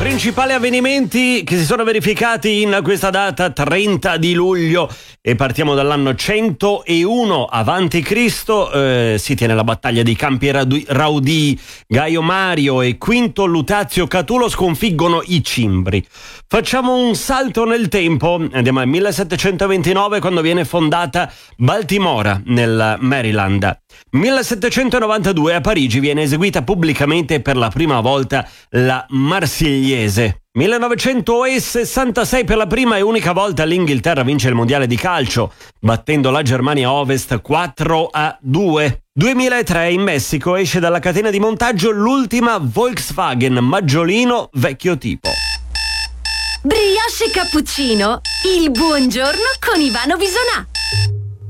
Principali avvenimenti che si sono verificati in questa data 30 di luglio e partiamo dall'anno 101 avanti Cristo. Si tiene la battaglia di Campi Raudì. Gaio Mario e Quinto Lutazio Catulo sconfiggono i Cimbri. Facciamo un salto nel tempo, andiamo al 1729 quando viene fondata Baltimora nel Maryland. 1792 a Parigi viene eseguita pubblicamente per la prima volta la Marsigliese. 1966 per la prima e unica volta l'Inghilterra vince il mondiale di calcio, battendo la Germania Ovest 4-2. 2003 in Messico esce dalla catena di montaggio l'ultima Volkswagen Maggiolino vecchio tipo. Brioche cappuccino, il buongiorno con Ivano Bisonà.